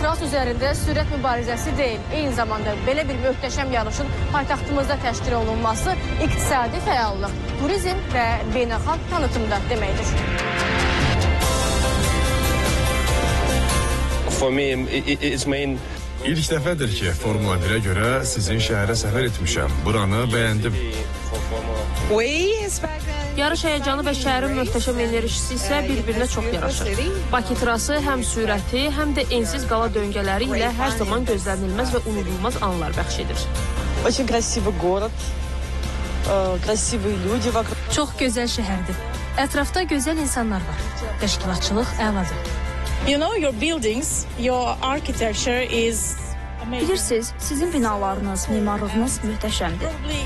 tras üzərində sürət mübarizəsi deyil, eyni zamanda belə bir möhtəşəm yarışın paytaxtımızda təşkil olunması iqtisadi fəallıq, turizm və beynəlxalq tanıtımda deməkdir. İlk dəfədir ki, Formula 1-ə görə sizin şəhərə səfər etmişəm. Buranı bəyəndim. Yarış həyəcanı və şəhərin möhtəşəm enerjisi isə bir-birinə çox yaraşır. Bakı trası həm sürəti, həm də ensiz qala döngələri ilə hər zaman gözlənilməz və unudulmaz anlar bəxş edir. Çox gözəl şəhərdir. Ətrafda gözəl insanlar var. Təşkilatçılıq əladır. Bilirsiniz, sizin binalarınız, mimarlığınız möhtəşəmdir.